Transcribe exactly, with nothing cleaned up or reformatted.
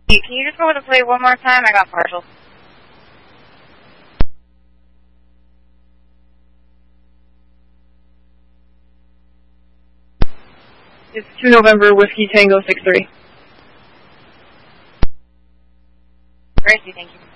Can you just go with the plate one more time? I got partials. It's two November Whiskey Tango six three. Gracie, thank you.